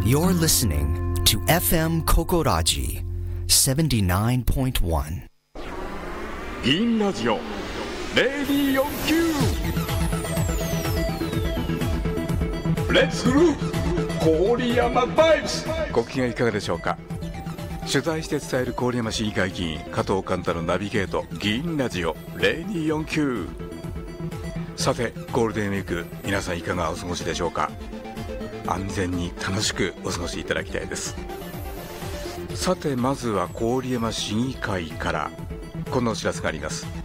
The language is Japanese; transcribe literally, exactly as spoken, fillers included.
You're listening to エフエム Kokoraji セブンティナインポイントワン銀ラジオレディーよんきゅうレッツグループ郡山バイブス。ご機嫌いかがでしょうか。取材して伝える郡山市議会議員加藤寛太のナビゲート銀ラジオレディーよんきゅう。さてゴールデンウィーク皆さんいかがお過ごしでしょうか。安全に楽しくお過ごしいただきたいです。さてまずは郡山市議会からこんなお知らせがあります。